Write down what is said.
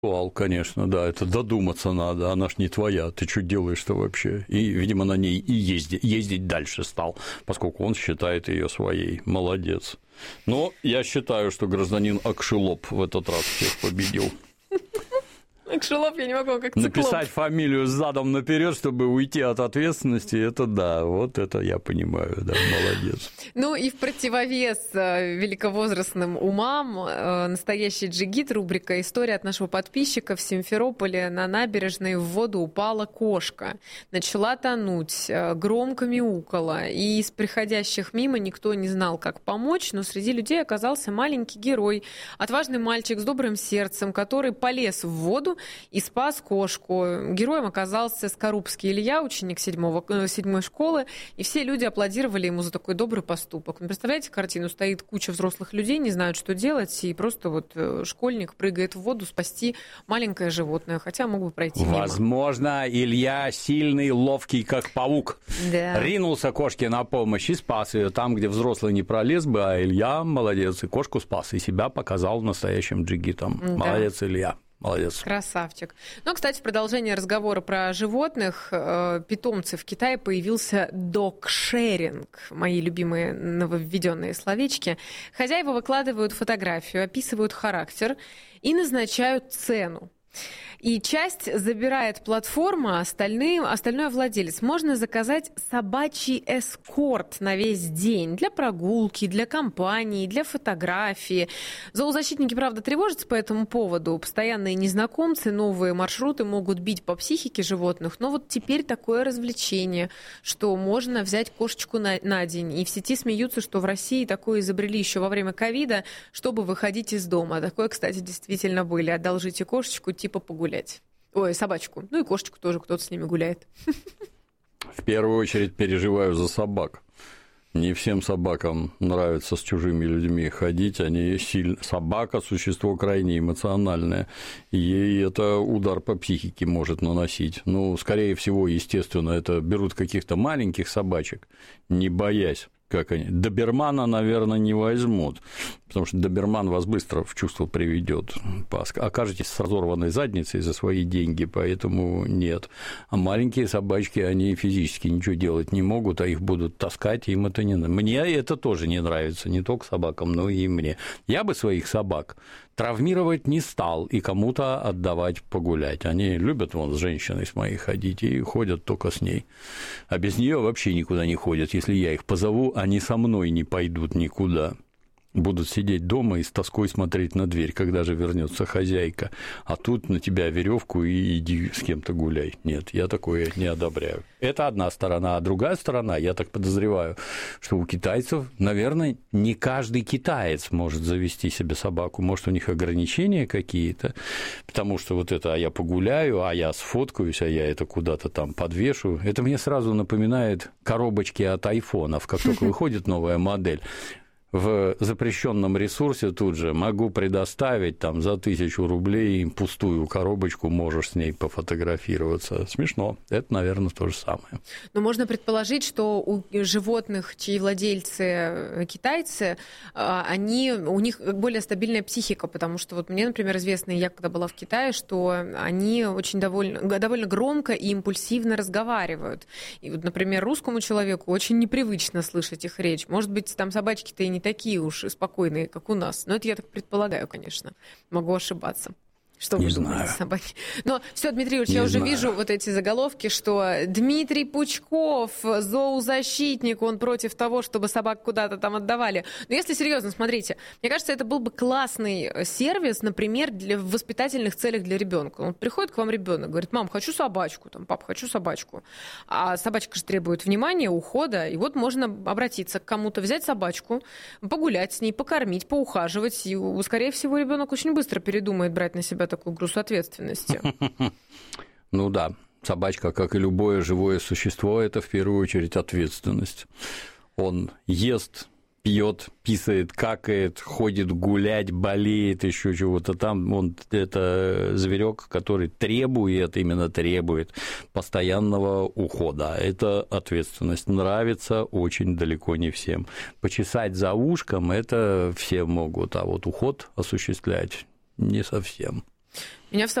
Конечно, да, это додуматься надо, она ж не твоя, ты что делаешь-то вообще? И, видимо, на ней и ездить дальше стал, поскольку он считает ее своей. Молодец. Но я считаю, что гражданин Акшилоп в этот раз всех победил. Акшилоп, я не могу, как циклоп. Написать фамилию задом наперед, чтобы уйти от ответственности, это да, вот это я понимаю, да, молодец. Ну и в противовес великовозрастным умам настоящий джигит, рубрика «История от нашего подписчика». В Симферополе на набережной в воду упала кошка, начала тонуть, громко мяукала, и из приходящих мимо никто не знал, как помочь, но среди людей оказался маленький герой, отважный мальчик с добрым сердцем, который полез в воду и спас кошку. Героем оказался Скорубский Илья, ученик 7-й школы, и все люди аплодировали ему за такой добрый поступок. Вы представляете картину? Стоит куча взрослых людей, не знают, что делать, и просто вот школьник прыгает в воду спасти маленькое животное, хотя мог бы пройти мимо. Возможно, Илья сильный, ловкий, как паук. Да. Ринулся кошке на помощь и спас ее там, где взрослый не пролез бы, а Илья молодец, и кошку спас, и себя показал настоящим джигитом. Да. Молодец, Илья. Молодец. Красавчик. Ну, кстати, в продолжение разговора про животных, питомцы в Китае появился догшеринг, мои любимые нововведенные словечки. Хозяева выкладывают фотографию, описывают характер и назначают цену. И часть забирает платформа, остальное владелец. Можно заказать собачий эскорт на весь день для прогулки, для компании, для фотографии. Зоозащитники, правда, тревожатся по этому поводу. Постоянные незнакомцы, новые маршруты могут бить по психике животных. Но вот теперь такое развлечение, что можно взять кошечку на день. И в сети смеются, что в России такое изобрели еще во время ковида, чтобы выходить из дома. Такое, кстати, действительно были. Одолжите кошечку, типа погулять. Ой, собачку. Ну и кошечку тоже, кто-то с ними гуляет. В первую очередь переживаю за собак. Не всем собакам нравится с чужими людьми ходить, они собака – существо крайне эмоциональное, ей это удар по психике может наносить. Ну, скорее всего, естественно, это берут каких-то маленьких собачек, не боясь. Как они? Добермана, наверное, не возьмут, потому что доберман вас быстро в чувство приведет. Окажетесь с разорванной задницей за свои деньги, поэтому нет. А маленькие собачки, они физически ничего делать не могут, а их будут таскать, им это не нравится. Мне это тоже не нравится, не только собакам, но и мне. Я бы своих собак травмировать не стал и кому-то отдавать погулять. Они любят вон с женщиной с моей ходить и ходят только с ней. А без нее вообще никуда не ходят. Если я их позову, они со мной не пойдут никуда. Будут сидеть дома и с тоской смотреть на дверь, когда же вернется хозяйка. А тут на тебя веревку и иди с кем-то гуляй. Нет, я такое не одобряю. Это одна сторона. А другая сторона, я так подозреваю, что у китайцев, наверное, не каждый китаец может завести себе собаку. Может, у них ограничения какие-то, потому что вот это, а я погуляю, а я сфоткаюсь, а я это куда-то там подвешу. Это мне сразу напоминает коробочки от айфонов. Как только выходит новая модель, в запрещенном ресурсе тут же могу предоставить там за 1000 рублей пустую коробочку, можешь с ней пофотографироваться. Смешно. Это, наверное, то же самое. Но можно предположить, что у животных, чьи владельцы китайцы, у них более стабильная психика, потому что вот мне, например, известно, я когда была в Китае, что они очень довольно громко и импульсивно разговаривают. И вот, например, русскому человеку очень непривычно слышать их речь. Может быть, там собачки-то и не такие уж спокойные, как у нас. Но это я так предполагаю, конечно. Могу ошибаться. Что вы думаете, собаки? Но все, Дмитрий Юрьевич, я уже вижу вот эти заголовки, что Дмитрий Пучков, зоозащитник, он против того, чтобы собак куда-то там отдавали. Но если серьезно, смотрите, мне кажется, это был бы классный сервис, например, в воспитательных целях для ребенка. Он приходит к вам ребенок, говорит: мам, хочу собачку, там, пап, хочу собачку. А собачка же требует внимания, ухода, и вот можно обратиться к кому-то, взять собачку, погулять с ней, покормить, поухаживать, и, скорее всего, ребенок очень быстро передумает брать на себя такую груз ответственности. Ну да, собачка, как и любое живое существо, это в первую очередь ответственность. Он ест, пьет, писает, какает, ходит гулять, болеет, еще чего-то там. Он это зверек, который требует постоянного ухода. Это ответственность. Нравится очень далеко не всем. Почесать за ушком это все могут, а вот уход осуществлять не совсем. Меня в